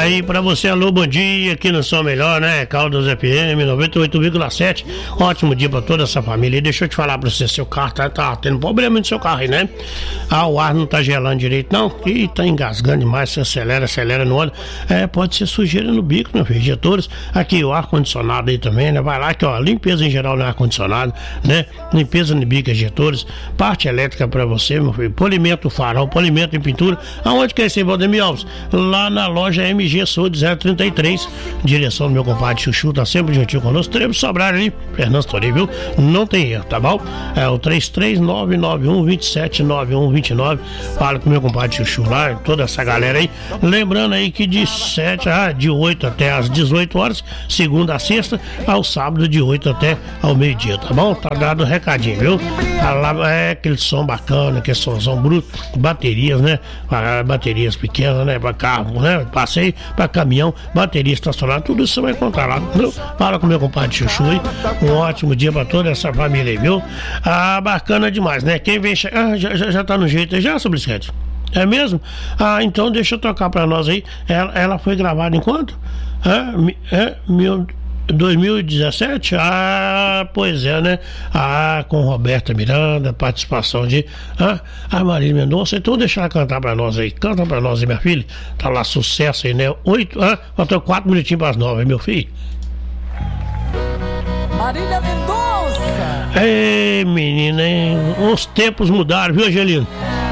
Aí pra você, alô, bom dia, aqui no Som Melhor, né? Caldas FM 98,7. Ótimo dia pra toda essa família. E deixa eu te falar pra você, seu carro tá tendo problema no seu carro aí, né? O ar não tá gelando direito, não. Ih, tá engasgando demais, você acelera, não anda. Pode ser sujeira no bico, meu filho, injetores. Aqui, o ar-condicionado aí também, né? Vai lá que, ó, limpeza em geral no ar-condicionado, né? Limpeza no bico, injetores. Parte elétrica pra você, meu filho. Polimento farol, polimento em pintura. Aonde que é esse Valdemir Alves? Lá na loja MG Saúde 033, direção do meu compadre Chuchu, tá sempre juntinho conosco. Teremos sobrar ali, Fernando Torei, viu? Não tem erro, tá bom? É o 33991279129. Fala com o meu compadre Chuchu lá, toda essa galera aí. Lembrando aí que de 8 até as 18 horas, segunda a sexta, ao sábado de 8 até ao meio-dia, tá bom? Tá dado o recadinho, viu? Lá é aquele som bacana, aquele somzão bruto, baterias, né? Baterias pequenas, né? Pra carro, né? Passeio, pra caminhão, bateria estacionada, tudo isso você vai encontrar lá, viu? Fala com o meu compadre Chuchu aí. Um ótimo dia pra toda essa família aí, viu? Bacana demais, né? Quem vem já tá no jeito aí, já, sobre isso. É mesmo? Então deixa eu tocar pra nós aí. Ela foi gravada em quanto? 2017? Pois é, né? Com Roberta Miranda, participação de Marília Mendonça. Então deixa ela cantar pra nós aí. Canta pra nós aí, minha filha. Tá lá sucesso aí, né? Faltam 4 minutinhos pras 9, meu filho. Marília Mendonça! Ei, menina, hein? Os tempos mudaram, viu, Angelino?